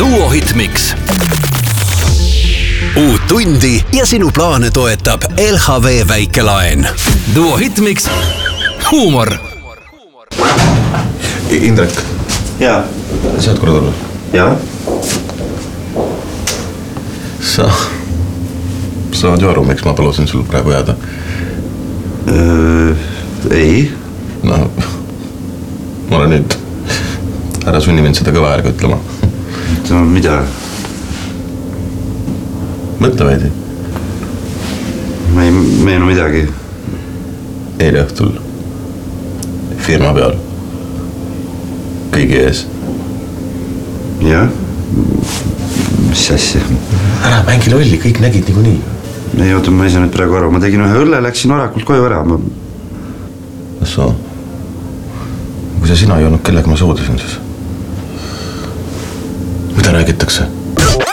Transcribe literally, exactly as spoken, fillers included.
Duo Hitmix. Uut tundi ja sinu plaane toetab L H V väikelaen. Duo Hitmix. Huumor. Indrek. Jaa. Saad korda tulla? Jaa. Sa... Sa saad ju aru, miks ma palusin sul praegu jääda? Öö, ei. No, ma olen nüüd... Ära sunni mind seda kõva ärga ütlema. No, mida? Mõtle veidi. Ma ei meenu midagi. Eile õhtul firma peal. Kõigi ees. Jah. Mis asja? Ära mängi lolli, kõik nägid niiku nii. Ei oota, ma ei saa nüüd praegu aru. Ma tegin ühe õlle, läksin varakult koju ära. Ma... Kas sa? Kui sa sina ei olnud, kellega ma suudasin siis? Mida räägitakse?